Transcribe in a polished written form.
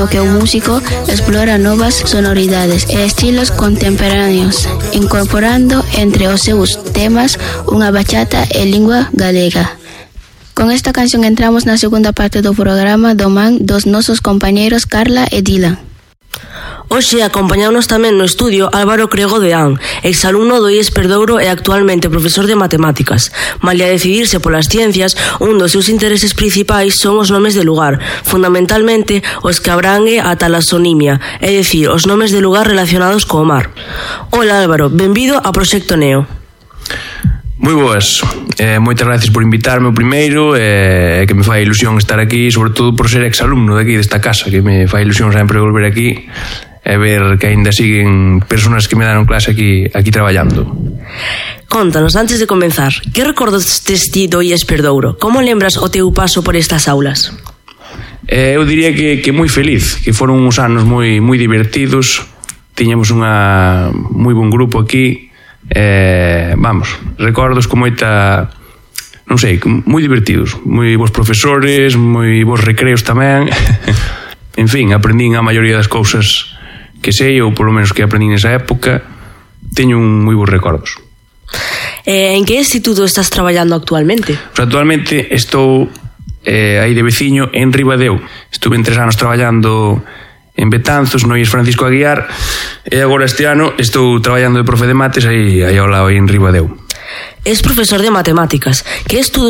que un músico explora novas sonoridades e estilos contemporáneos, incorporando entre os seus temas unha bachata e lingua galega. Con esta canción entramos na segunda parte do programa do man dos nosos compañeiros Carla e Dylan. Hoxe acompañámonos tamén no estudio Álvaro Crego Deán, exalumno do IES Perdouro e actualmente profesor de matemáticas. Malia decidirse polas ciencias, un dos seus intereses principais son os nomes de lugar, fundamentalmente os que abrangue a talasonimia, é dicir, os nomes de lugar relacionados co mar. Hola Álvaro, benvido a Proxecto Neo. Moi boas, moitas gracias por invitarme o primeiro, que me fai ilusión estar aquí, sobre todo por ser exalumno de aquí desta casa, que me fai ilusión sempre volver aquí e ver que aínda siguen persoas que me daron clase aquí traballando. Contanos, antes de comenzar, que recordos tes ti do IES Perdouro? Como lembras o teu paso por estas aulas? Eu diría que moi feliz, que foron uns anos moi divertidos, tiñamos unha moi bon grupo aquí, recordos con moita, non sei, moi divertidos, moi bons profesores, moi bons recreos tamén. En fin, aprendín a maioría das cousas que sei, ou polo menos que aprendín nesa época. Teño moi bons recordos. En que instituto estás traballando actualmente? Actualmente estou aí de veciño en Ribadeo. Estuve 3 anos traballando en Betanzos, no IES Francisco Aguiar, e agora este ano estou traballando de profe de mates aí ao lado, aí en Ribadeo. Es profesor de matemáticas. Que estudos